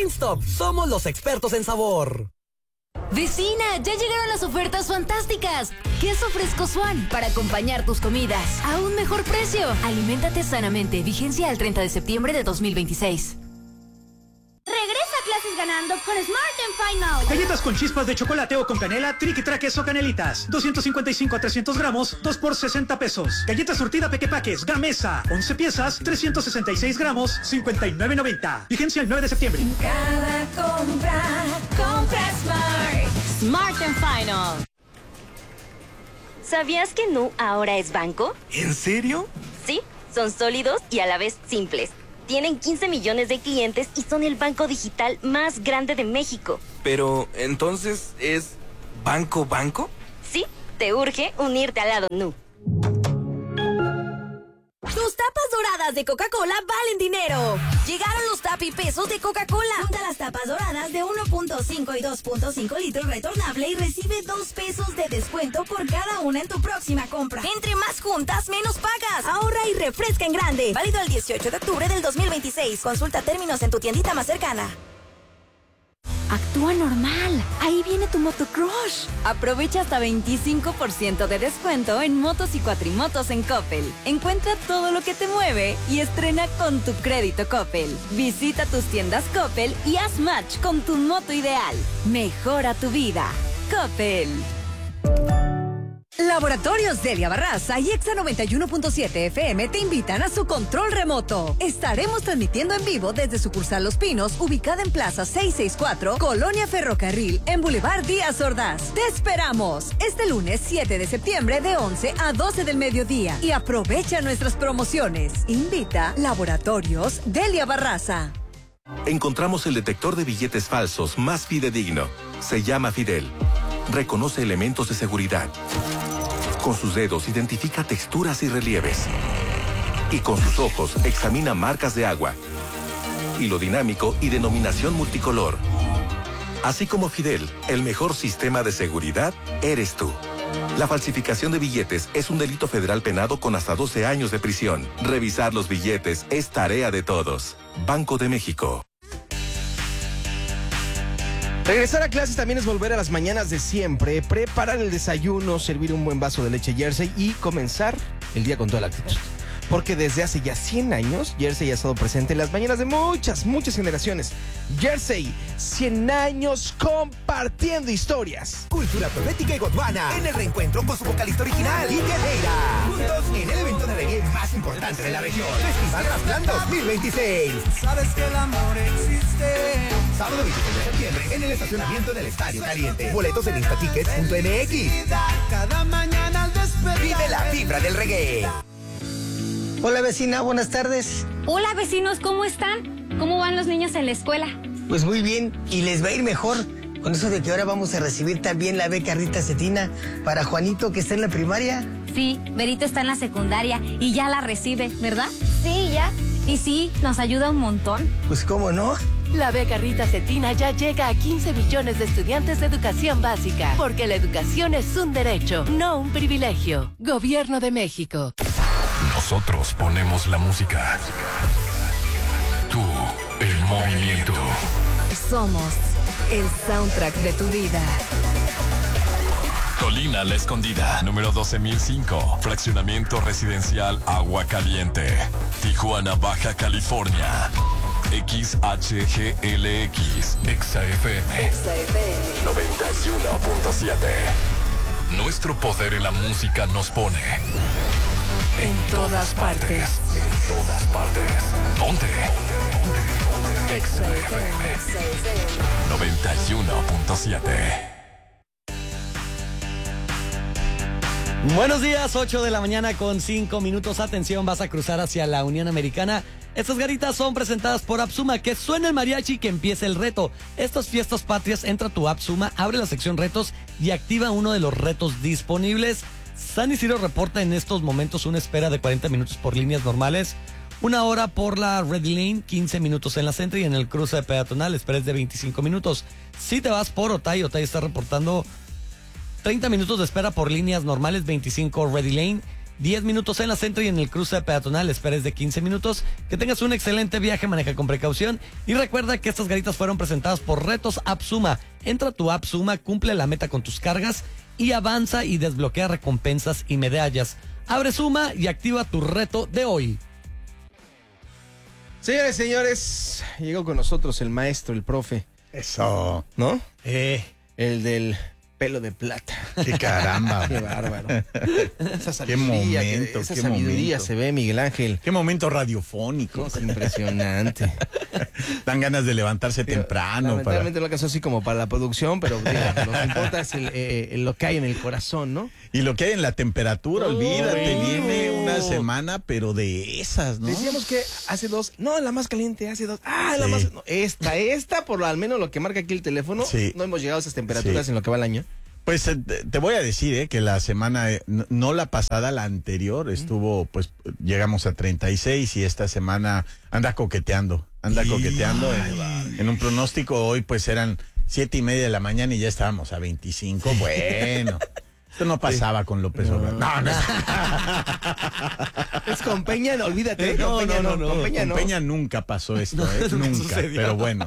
Wingstop, somos los expertos en sabor. Vecina, ya llegaron las ofertas fantásticas. Queso fresco Swan para acompañar tus comidas a un mejor precio. Aliméntate sanamente. Vigencia al 30 de septiembre de 2026. Regresa a clases ganando con Smart Final. Galletas con chispas de chocolate o con canela, triqui traques o canelitas. 255 a 300 gramos, 2 por 60 pesos. Galleta surtida Pequepaques, Gamesa, 11 piezas, 366 gramos, 59.90. Vigencia el 9 de septiembre. Cada compra Smart. Smart Final. ¿Sabías que Nu ahora es banco? ¿En serio? Sí, son sólidos y a la vez simples. Tienen 15 millones de clientes y son el banco digital más grande de México. Pero, ¿entonces es banco? Sí, te urge unirte al lado Nu. Tus tapas doradas de Coca-Cola valen dinero. Llegaron los tapipesos de Coca-Cola. Junta las tapas doradas de 1.5 y 2.5 litros retornable y recibe 2 pesos de descuento por cada una en tu próxima compra. Entre más juntas, menos pagas. Ahorra y refresca en grande. Válido el 18 de octubre del 2026. Consulta términos en tu tiendita más cercana. Actúa normal. Ahí viene tu motocrush. Aprovecha hasta 25% de descuento en motos y cuatrimotos en Coppel. Encuentra todo lo que te mueve y estrena con tu crédito Coppel. Visita tus tiendas Coppel y haz match con tu moto ideal. Mejora tu vida. Coppel. Laboratorios Delia Barraza y Exa 91.7 FM te invitan a su control remoto. Estaremos transmitiendo en vivo desde sucursal Los Pinos, ubicada en Plaza 664, Colonia Ferrocarril, en Boulevard Díaz Ordaz. Te esperamos este lunes 7 de septiembre de 11 a 12 del mediodía y aprovecha nuestras promociones. Invita Laboratorios Delia Barraza. Encontramos el detector de billetes falsos más fidedigno. Se llama Fidel. Reconoce elementos de seguridad. Con sus dedos identifica texturas y relieves. Y con sus ojos examina marcas de agua, hilo dinámico y denominación multicolor. Así como Fidel, el mejor sistema de seguridad eres tú. La falsificación de billetes es un delito federal penado con hasta 12 años de prisión. Revisar los billetes es tarea de todos. Banco de México. Regresar a clases también es volver a las mañanas de siempre, preparar el desayuno, servir un buen vaso de leche Jersey y comenzar el día con toda la actitud. Porque desde hace ya 100 años, Jersey ha estado presente en las mañanas de muchas generaciones. Jersey, 100 años compartiendo historias. Cultura profética y Gondwana en el reencuentro con su vocalista original, Lidia Neira. Juntos en el evento de reggae más importante de la región. Festival Rasplan 2026. Sabes que el amor existe. Sábado 26 de septiembre en el estacionamiento del Estadio Caliente. Boletos en instatickets.mx. Cada mañana al despertar. Vive la vibra del reggae. Hola vecina, buenas tardes. Hola vecinos, ¿cómo están? ¿Cómo van los niños en la escuela? Pues muy bien, y les va a ir mejor con eso de que ahora vamos a recibir también la beca Rita Cetina para Juanito que está en la primaria. Sí, Berito está en la secundaria y ya la recibe, ¿verdad? Sí, ya. Y sí, nos ayuda un montón. Pues cómo no. La beca Rita Cetina ya llega a 15 millones de estudiantes de educación básica, porque la educación es un derecho, no un privilegio. Gobierno de México. Nosotros ponemos la música. Tú, el movimiento. Somos el soundtrack de tu vida. Colina La Escondida, número 12.005. Fraccionamiento residencial Agua Caliente. Tijuana, Baja California. XHGLX. XFM 91.7. Nuestro poder en la música nos pone en todas partes. En todas partes. ¿Dónde? XFM 91.7. Buenos días, 8 de la mañana con 5 minutos. Atención, vas a cruzar hacia la Unión Americana. Estas garitas son presentadas por Apsuma. Que suene el mariachi, que empiece el reto. Estas fiestas patrias, entra a tu Apsuma, abre la sección retos y activa uno de los retos disponibles. San Isidro reporta en estos momentos una espera de 40 minutos por líneas normales, 1 hora por la Ready Lane, 15 minutos en la Centro y en el cruce peatonal espera de 25 minutos. Si te vas por Otay está reportando 30 minutos de espera por líneas normales, 25 Ready Lane 10 minutos en la centro y en el cruce peatonal esperes de 15 minutos. Que tengas un excelente viaje, maneja con precaución. Y recuerda que estas garitas fueron presentadas por Retos App Suma. Entra a tu App Suma, cumple la meta con tus cargas y avanza y desbloquea recompensas y medallas. Abre Suma y activa tu reto de hoy. Señores, llegó con nosotros el maestro, el profe. Eso. ¿No? El del pelo de plata. ¡Qué caramba! ¡Qué bárbaro! ¡Qué momento! Esa sabiduría se ve, Miguel Ángel. ¡Qué momento radiofónico! Es impresionante. Dan ganas de levantarse temprano. Lamentablemente no alcanzó así como para la producción, pero lo que importa es lo que hay en el corazón, ¿no? Y lo que hay en la temperatura, olvídate, viene una semana, pero de esas, ¿no? Decíamos que hace 2, no, la más caliente, hace 2, la más, no, esta, por al menos lo que marca aquí el teléfono, no hemos llegado a esas temperaturas en lo que va el año. Pues te voy a decir que la semana, no la pasada, la anterior, estuvo, pues llegamos a 36 y esta semana anda coqueteando en un pronóstico. Hoy pues eran 7:30 de la mañana y ya estábamos a 25, bueno. Esto no pasaba con López Obrador. No. Es con Peña, no, olvídate. No. Con Peña nunca pasó esto, nunca. Pero bueno.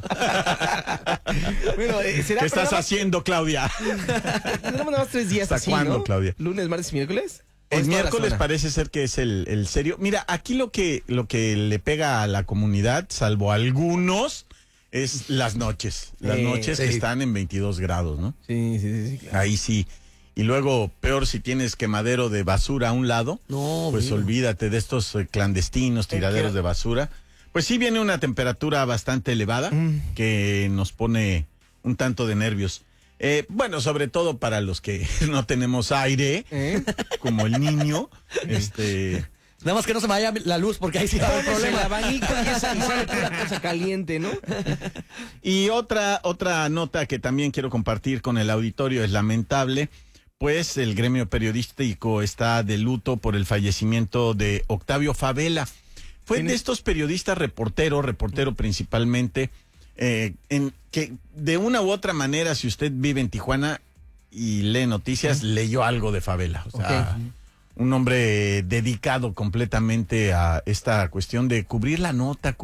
¿Qué estás haciendo, Claudia? Tenemos nada más 3 días ¿Hasta así, cuándo, ¿no? Claudia? ¿Lunes, martes y miércoles? El miércoles parece ser que es el serio. Mira, aquí lo que le pega a la comunidad, salvo algunos, es las noches. Las noches que están en 22 grados, ¿no? Sí, claro. Ahí sí. Y luego, peor si tienes quemadero de basura a un lado, pues olvídate de estos clandestinos, tiraderos de basura. Pues sí viene una temperatura bastante elevada que nos pone un tanto de nervios. Bueno, sobre todo para los que no tenemos aire, como el niño, Nada más que no se vaya la luz, porque ahí sí va el problema. El abanico y sale pura cosa caliente, ¿no? Y otra nota que también quiero compartir con el auditorio es lamentable. Pues el gremio periodístico está de luto por el fallecimiento de Octavio Favela. Fue de estos periodistas reportero principalmente, que de una u otra manera, si usted vive en Tijuana y lee noticias, leyó algo de Favela. O sea, un hombre dedicado completamente a esta cuestión de cubrir la nota.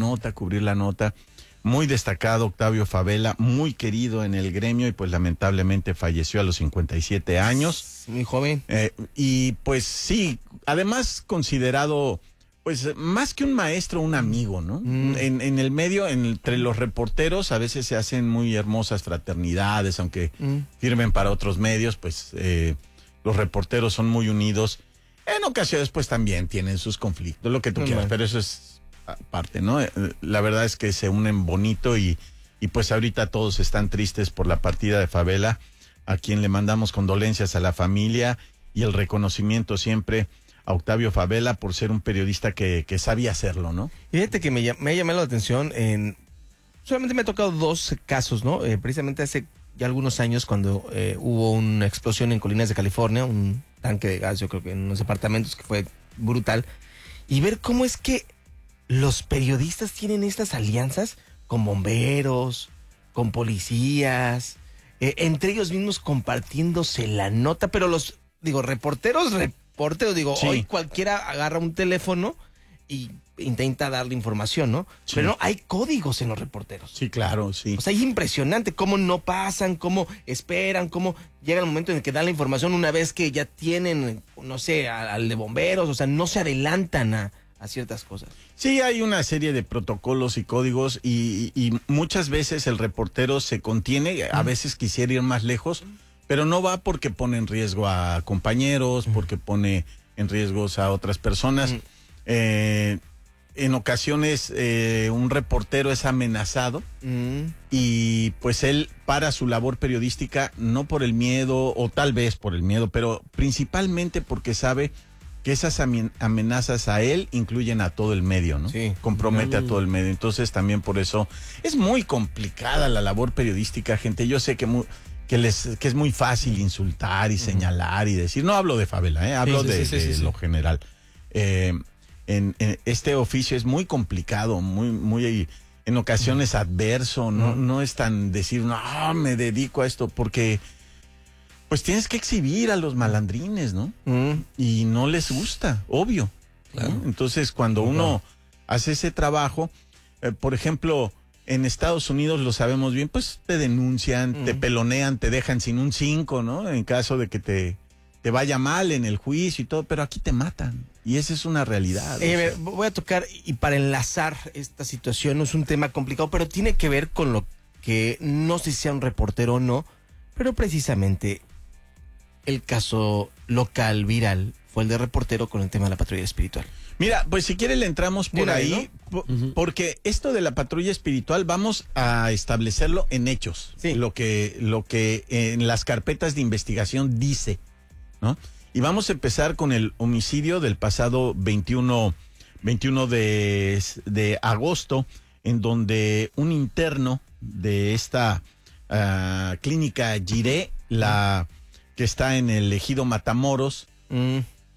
Muy destacado Octavio Favela, muy querido en el gremio y pues lamentablemente falleció a los 57 años. Muy joven. Y pues sí, además considerado pues más que un maestro, un amigo, ¿no? En el medio, entre los reporteros a veces se hacen muy hermosas fraternidades, aunque firmen para otros medios, pues los reporteros son muy unidos. En ocasiones pues también tienen sus conflictos, lo que tú quieras, pero eso es aparte, ¿no? La verdad es que se unen bonito y pues ahorita todos están tristes por la partida de Favela, a quien le mandamos condolencias a la familia y el reconocimiento siempre a Octavio Favela por ser un periodista que sabía hacerlo, ¿no? Y fíjate que me ha llamado la atención, solamente me ha tocado 2 casos, ¿no? Precisamente hace ya algunos años cuando hubo una explosión en Colinas de California, un tanque de gas, yo creo que en unos departamentos, que fue brutal, y ver cómo es que los periodistas tienen estas alianzas con bomberos, con policías, entre ellos mismos compartiéndose la nota, pero reporteros, hoy cualquiera agarra un teléfono y intenta darle información, ¿no? Sí. Pero no, hay códigos en los reporteros. Sí, claro, sí. O sea, es impresionante cómo no pasan, cómo esperan, cómo llega el momento en el que dan la información una vez que ya tienen, no sé, al de bomberos, o sea, no se adelantan a ciertas cosas. Sí, hay una serie de protocolos y códigos y muchas veces el reportero se contiene, a veces quisiera ir más lejos, pero no va porque pone en riesgo a compañeros, porque pone en riesgos a otras personas. En ocasiones un reportero es amenazado y pues él para su labor periodística, no por el miedo o tal vez por el miedo, pero principalmente porque sabe que esas amenazas a él incluyen a todo el medio, ¿no? Sí. Compromete a todo el medio. Entonces también por eso es muy complicada la labor periodística, gente. Yo sé que es muy fácil insultar y señalar y decir, no hablo de Favela, hablo de lo general. En este oficio es muy complicado, muy en ocasiones adverso, no es tan decir, no, me dedico a esto, porque Pues tienes que exhibir a los malandrines, ¿no? Y no les gusta, obvio. Claro. ¿No? Entonces, cuando uno hace ese trabajo, por ejemplo, en Estados Unidos lo sabemos bien, pues te denuncian, te pelonean, te dejan sin un 5, ¿no? En caso de que te vaya mal en el juicio y todo, pero aquí te matan. Y esa es una realidad. Voy a tocar, y para enlazar esta situación, no es un tema complicado, pero tiene que ver con lo que no sé si sea un reportero o no, pero precisamente el caso local, viral, fue el de reportero con el tema de la patrulla espiritual. Mira, pues si quiere le entramos por ahí, ¿no? Porque esto de la patrulla espiritual vamos a establecerlo en hechos, lo que en las carpetas de investigación dice, ¿no? Y vamos a empezar con el homicidio del pasado 21 de agosto, en donde un interno de esta clínica Jiré, que está en el ejido Matamoros,